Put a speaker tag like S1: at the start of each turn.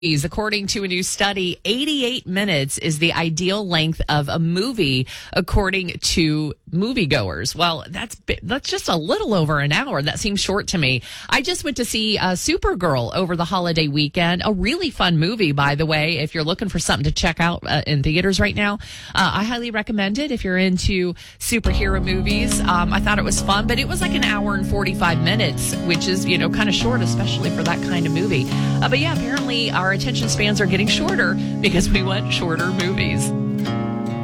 S1: According to a new study, 88 minutes is the ideal length of a movie, according to moviegoers. Well, that's just a little over an hour. That seems short to me. I just went to see Supergirl over the holiday weekend. A really fun movie, by the way. If you're looking for something to check out in theaters right now, I highly recommend it if you're into superhero movies. I thought it was fun, but it was like an hour and 45 minutes, which is, kind of short, especially for that kind of movie. But yeah, apparently our attention spans are getting shorter because we want shorter movies.